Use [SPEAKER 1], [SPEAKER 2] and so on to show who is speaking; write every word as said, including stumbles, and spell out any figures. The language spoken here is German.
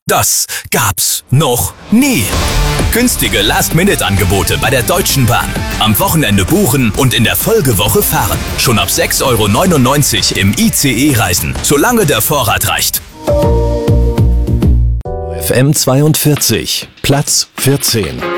[SPEAKER 1] Das gab's noch nie. Günstige Last-Minute-Angebote bei der Deutschen Bahn. Am Wochenende buchen und in der Folgewoche fahren. Schon ab sechs Euro neunundneunzig im I C E reisen, solange der Vorrat reicht.
[SPEAKER 2] F M zweiundvierzig, Platz vierzehn.